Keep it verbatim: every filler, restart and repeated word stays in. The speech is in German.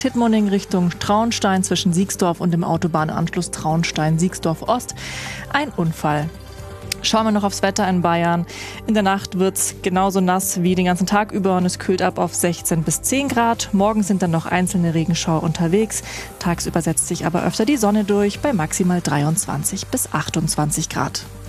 Tittmoning Richtung Traunstein zwischen Siegsdorf und dem Autobahnanschluss Traunstein-Siegsdorf Ost. Ein Unfall. Schauen wir noch aufs Wetter in Bayern. In der Nacht wird's genauso nass wie den ganzen Tag über und es kühlt ab auf sechzehn bis zehn Grad. Morgen sind dann noch einzelne Regenschauer unterwegs. Tagsüber setzt sich aber öfter die Sonne durch bei maximal dreiundzwanzig bis achtundzwanzig Grad.